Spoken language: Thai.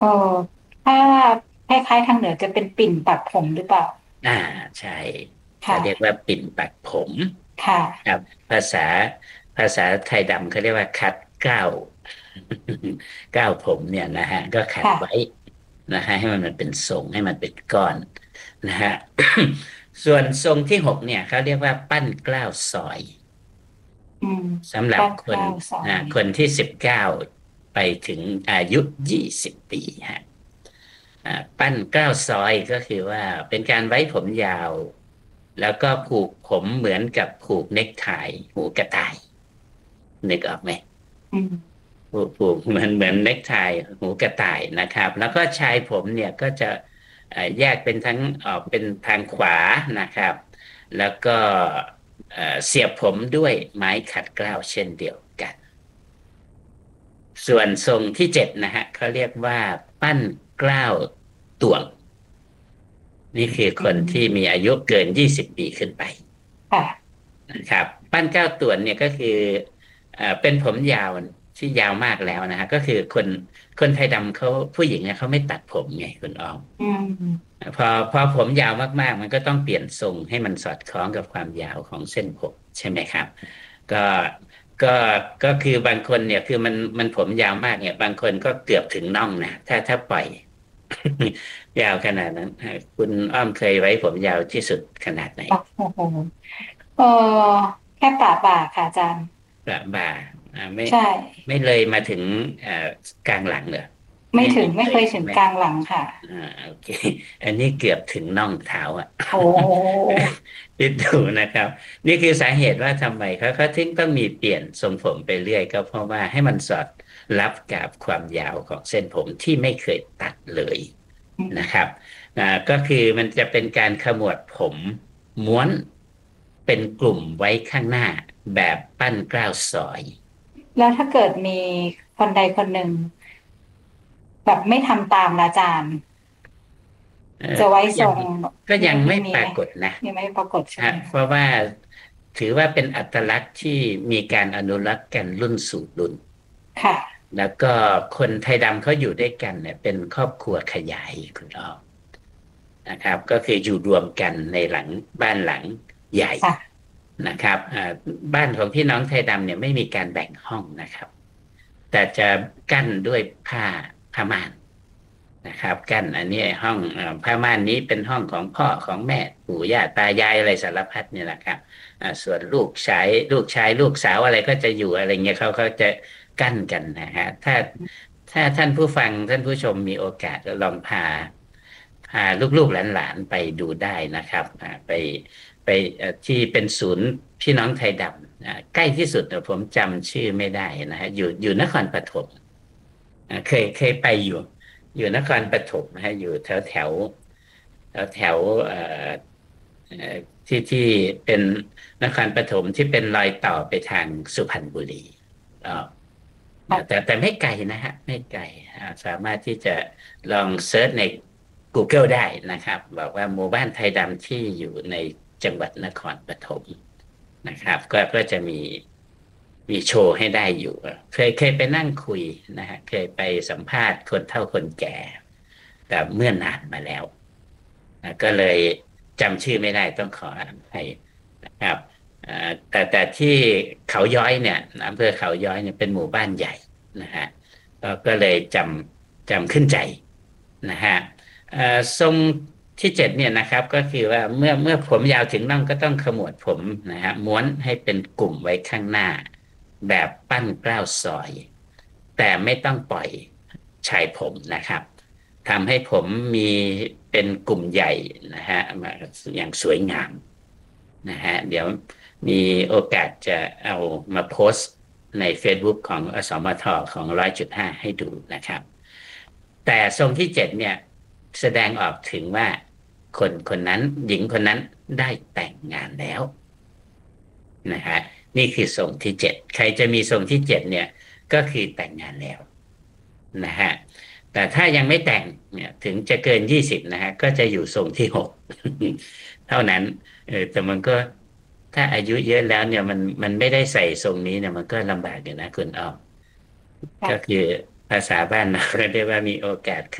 เออถ้าคล้ายๆทางเหนือจะเป็นปิ่นปักผมหรือเปล่าอ่าใช่เขาเรียกค่ะว่าปิ่นปักผมคค่ะรับภาษาภาษาไทยดำเขาเรียกว่าคัดเกล้าเกล้าผมเนี่ยนะฮะก็ขัดไว้ค่ะนะฮะให้มันเป็นทรงให้มันเป็นก้อนนะฮะส่วนทรงที่หกเนี่ยเขาเรียกว่าปั้นเกล้าซอยอืมสำหรับคนบ้านเกล้าซอยคนที่19ไปถึงอายุ20 ปีฮะปั้นเกล้าซอยก็คือว่าเป็นการไว้ผมยาวแล้วก็ผูกผมเหมือนกับผูกเน็กไทหูกระต่ายนึกออกไหมอืมผูกเหมือนเน็กไทหูกระต่ายนะครับแล้วก็ชายผมเนี่ยก็จะแยกเป็นทั้งออกเป็นทางขวานะครับแล้วก็เสียบผมด้วยไม้ขัดเกล้าเช่นเดียวกัน ส่วนทรงที่7นะฮะเขาเรียกว่าปั้นเกล้าต่วงนี่คืออืคนที่มีมอายุเกิน20 ปีขึ้นไปค่ะนะครับปั้นเกล้าต่วงเนี่ยก็คือเป็นผมยาวที่ยาวมากแล้วนะฮะก็คือคนไทยดำเขาผู้หญิงเนี่ยเขาไม่ตัดผมไงคุณออมอืมพอผมยาวมากๆมันก็ต้องเปลี่ยนทรงให้มันสอดคล้องกับความยาวของเส้นผมใช่ไหมครับก็ก็ก็คือบางคนเนี่ยคือมันผมยาวมากเนี่ยบางคนก็เกือบถึงน่องนะถ้าปล่อยยาวขนาดนั้นคุณอ้อมเคยไว้ผมยาวที่สุดขนาดไหนโอ้โหเออแค่ป่าบ่าค่ะอาจารย์ประบ่าไม่ใช่ไม่เลยมาถึงเอ่อกลางหลังเหรอไม่เลไม่เคยถึยใช่ไหมงกลางหลังค่ะอ่าโอเคอันนี้เกือบถึงน่องเท้าอ่ะโอ้โหคิดดูนะครับนี่คือสาเหตุว่าทำไมเขาถึงต้องมีเปลี่ยนทรงผมไปเรื่อยก็เพราะว่าให้มันสอดรับกับความยาวของเส้นผมที่ไม่เคยตัดเลยอืมนะครับก็คือมันจะเป็นการขมวดผมม้วนเป็นกลุ่มไว้ข้างหน้าแบบปั้นเกล้าวซอยแล้วถ้าเกิดมีคนใดคนหนึ่งแบบไม่ทำตามละอาจารย์จะไว้ก็ยังทรงมีก็ยังไม่มีไหมปรากฏนะยังไม่ปรากฏใช่ฮะไหมเพราะว่าถือว่าเป็นอัตลักษณ์ที่มีการอนุรักษ์กันรุ่นสู่รุ่นค่ะแล้วก็คนไทยดำเขาอยู่ด้วยกันเนี่ยเป็นครอบครัวขยายคุณอ้อมนะครับก็คืออยู่รวมกันในหลังบ้านหลังใหญ่ค่ะนะครับบ้านของพี่น้องไทยดำเนี่ยไม่มีการแบ่งห้องนะครับแต่จะกั้นด้วยผ้าม่านนะครับกั้นอันนี้ห้องผ้าม่านนี้เป็นห้องของพ่อของแม่ปู่ย่าตายายอะไรสารพัดเนี่ยแหละครับส่วนลูกชายลูกสาวอะไรก็จะอยู่อะไรเงี้ยเขาจะกั้นกันนะฮะถ้าท่านผู้ฟังท่านผู้ชมมีโอกาสก็ลองพาลูกๆหลานๆไปดูได้นะครับไปที่เป็นศูนย์พี่น้องไทยดำใกล้ที่สุดผมจำชื่อไม่ได้นะฮะอยู่นครปฐมเคยไปอยู่นครปฐมนะฮะอยู่แถวเอ่อที่เป็นนครปฐมที่เป็นรอยต่อไปทางสุพรรณบุรีอ่าแต่ไม่ไกลนะฮะไม่ไกลสามารถที่จะลองเซิร์ชใน Google ได้นะครับบอกว่าหมู่บ้านไทยดำที่อยู่ในจังหวัดนครปฐมนะครับก็จะมีโชว์ให้ได้อยู่เคยไปนั่งคุยนะฮะเคยไปสัมภาษณ์คนเฒ่าคนแก่แต่เมื่อนานมาแล้วก็เลยจำชื่อไม่ได้ต้องขออภัยนะครับแต่ที่เขาย้อยเนี่ยอำเภอเขาย้อยเนี่ยเป็นหมู่บ้านใหญ่นะฮะก็เลยจำขึ้นใจนะฮะทรงที่7เนี่ยนะครับก็คือว่าเมื่อผมยาวถึงน่องก็ต้องขมวดผมนะฮะม้วนให้เป็นกลุ่มไว้ข้างหน้าแบบปั้นเกล้าวซอยแต่ไม่ต้องปล่อยชายผมนะครับทำให้ผมมีเป็นกลุ่มใหญ่นะฮะมาอย่างสวยงามนะฮะเดี๋ยวมีโอกาสจะเอามาโพสต์ใน Facebook ของอสมทของ100.5ให้ดูนะครับแต่ทรงที่7เนี่ยแสดงออกถึงว่าคนคนนั้นหญิงคนนั้นได้แต่งงานแล้วนะฮะนี่คือทรงที่7ใครจะมีทรงที่7เนี่ยก็คือแต่งงานแล้วนะฮะแต่ถ้ายังไม่แต่งเนี่ยถึงจะเกิน20นะฮะก็จะอยู่ทรงที่6เท่านั้นแต่มันก็ถ้าอายุเยอะแล้วเนี่ยมันไม่ได้ใส่ทรงนี้เนี่ยมันก็ลำบากอยู่นะคุณอ้อมก็ค่ะคือภาษาบ้านเราเรียกว่ามีโอกาส